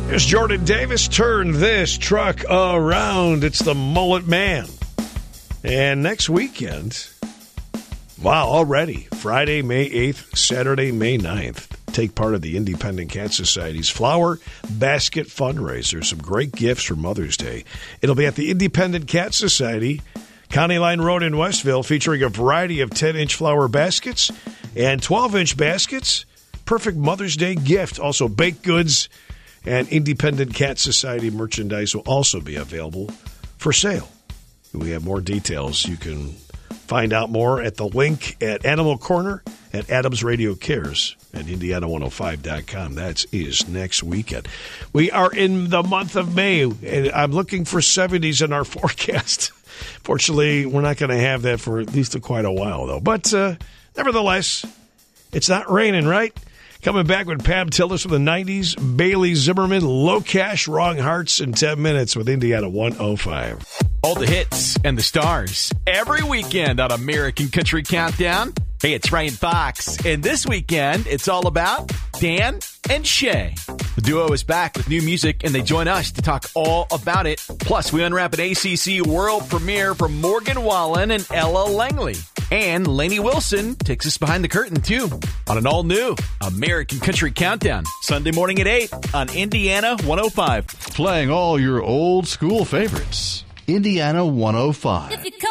Here's Jordan Davis. Turn this truck around. It's the Mullet Man. And next weekend, wow, already, Friday, May 8th, Saturday, May 9th, take part of the Independent Cat Society's Flower Basket Fundraiser. Some great gifts for Mother's Day. It'll be at the Independent Cat Society, County Line Road in Westville, featuring a variety of 10-inch flower baskets and 12-inch baskets. Perfect Mother's Day gift. Also, baked goods and Independent Cat Society merchandise will also be available for sale. We have more details. You can find out more at the link at Animal Corner at Adams Radio Cares at Indiana105.com. That is next weekend. We are in the month of May, and I'm looking for 70s in our forecast. Fortunately, we're not going to have that for at least quite a while, though. But nevertheless, it's not raining, right? Coming back with Pam Tillis from the 90s, Bailey Zimmerman, Low Cash, Wrong Hearts in 10 minutes with Indiana 105. All the hits and the stars every weekend on American Country Countdown. Hey, it's Ryan Fox, and this weekend it's all about Dan and Shay. The duo is back with new music, and they join us to talk all about it. Plus, we unwrap an ACC world premiere from Morgan Wallen and Ella Langley. And Lainey Wilson takes us behind the curtain, too, on an all-new American Country Countdown. Sunday morning at 8 on Indiana 105. Playing all your old school favorites. Indiana 105.